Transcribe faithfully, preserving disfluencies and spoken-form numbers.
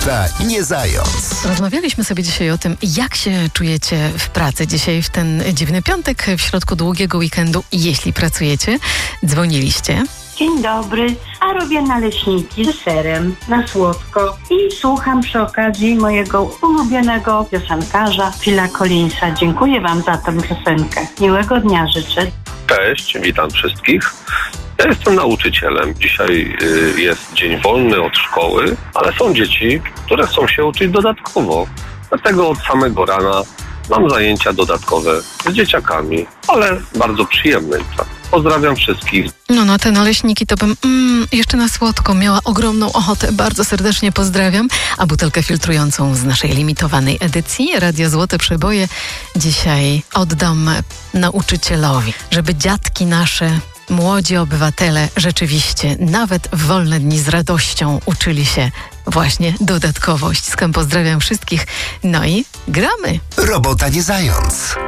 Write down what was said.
Robota nie zając. Rozmawialiśmy sobie dzisiaj o tym, jak się czujecie w pracy dzisiaj w ten dziwny piątek, w środku długiego weekendu, jeśli pracujecie. Dzwoniliście. Dzień dobry, a robię naleśniki z serem na słodko i słucham przy okazji mojego ulubionego piosenkarza Phila Collinsa. Dziękuję Wam za tę piosenkę. Miłego dnia życzę. Cześć, witam wszystkich. Ja jestem nauczycielem. Dzisiaj y, jest dzień wolny od szkoły, ale są dzieci, które chcą się uczyć dodatkowo. Dlatego od samego rana mam zajęcia dodatkowe z dzieciakami, ale bardzo przyjemne. Pozdrawiam wszystkich. No, no, te naleśniki to bym mm, jeszcze na słodko miała ogromną ochotę. Bardzo serdecznie pozdrawiam. A butelkę filtrującą z naszej limitowanej edycji Radio Złote Przeboje dzisiaj oddam nauczycielowi, żeby dziadki nasze, młodzi obywatele rzeczywiście nawet w wolne dni z radością uczyli się właśnie dodatkowość. Skąd pozdrawiam wszystkich. No i gramy. Robota nie zając.